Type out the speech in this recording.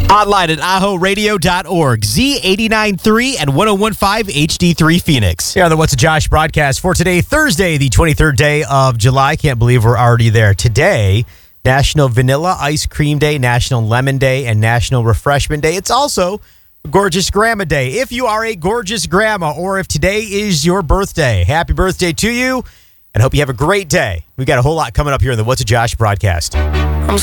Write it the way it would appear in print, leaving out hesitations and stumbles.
Online at ahoradio.org, Z89.3 and 101.5 HD3 Phoenix. Here on the What's a Josh broadcast for today, Thursday, the 23rd day of July. Can't believe we're already there. Today, National Vanilla Ice Cream Day, National Lemon Day, and National Refreshment Day. It's also Gorgeous Grandma Day. If you are a gorgeous grandma or if today is your birthday, happy birthday to you and hope you have a great day. We've got a whole lot coming up here in the What's a Josh broadcast. I'm